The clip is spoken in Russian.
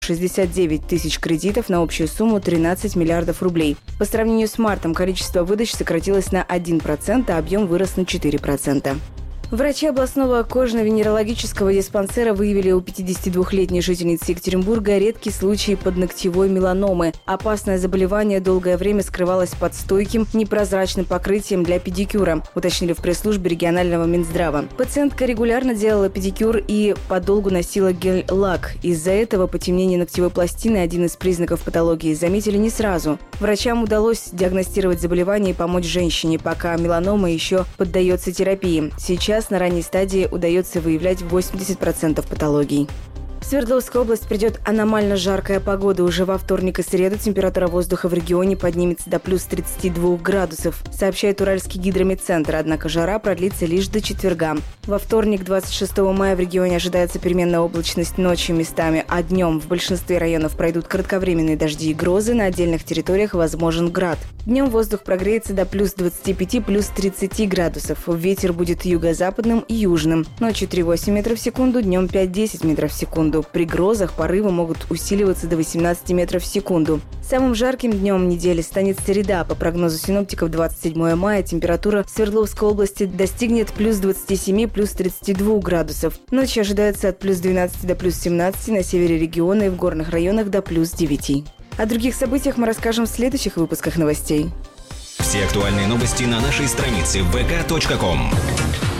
69 тысяч кредитов на общую сумму 13 миллиардов рублей. По сравнению с мартом количество выдач сократилось на 1%, а объем вырос на 4%. Врачи областного кожно-венерологического диспансера выявили у 52-летней жительницы Екатеринбурга редкий случай подногтевой меланомы. Опасное заболевание долгое время скрывалось под стойким, непрозрачным покрытием для педикюра, уточнили в пресс-службе регионального Минздрава. Пациентка регулярно делала педикюр и подолгу носила гель-лак. Из-за этого потемнение ногтевой пластины, один из признаков патологии, заметили не сразу. Врачам удалось диагностировать заболевание и помочь женщине, пока меланома еще поддается терапии. Сейчас на ранней стадии удается выявлять 80% патологий. В Свердловскую область придет аномально жаркая погода. Уже во вторник и среду температура воздуха в регионе поднимется до плюс 32 градусов, сообщает Уральский гидрометцентр. Однако жара продлится лишь до четверга. Во вторник, 26 мая, в регионе ожидается переменная облачность ночью местами, а днем в большинстве районов пройдут кратковременные дожди и грозы, на отдельных территориях возможен град. Днем воздух прогреется до плюс 25, плюс 30 градусов. Ветер будет юго-западным и южным. Ночью 3,8 метров в секунду, днем 5-10 метров в секунду. При грозах порывы могут усиливаться до 18 метров в секунду. Самым жарким днем недели станет среда. По прогнозу синоптиков, 27 мая температура в Свердловской области достигнет плюс 27, плюс 32 градусов. Ночью ожидается от плюс 12 до плюс 17, на севере региона и в горных районах до плюс 9. О других событиях мы расскажем в следующих выпусках новостей. Все актуальные новости на нашей странице vk.com.